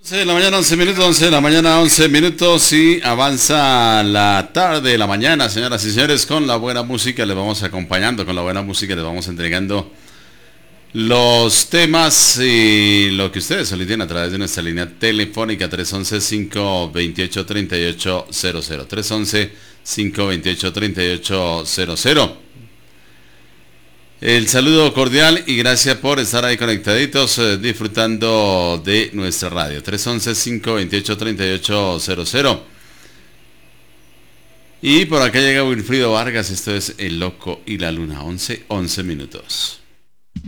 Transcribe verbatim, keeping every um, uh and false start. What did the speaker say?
once de la mañana, once minutos, once de la mañana, once minutos y avanza la tarde, la mañana, señoras y señores, con la buena música les vamos acompañando, con la buena música les vamos entregando los temas y lo que ustedes soliciten a través de nuestra línea telefónica tres once, cinco veintiocho, treinta y ocho cero cero, tres once, cinco veintiocho, treinta y ocho cero cero. El saludo cordial y gracias por estar ahí conectaditos eh, disfrutando de nuestra radio. tres once, cinco veintiocho, treinta y ocho cero cero. Y por acá llega Wilfrido Vargas, esto es El Loco y la Luna, once, once minutos.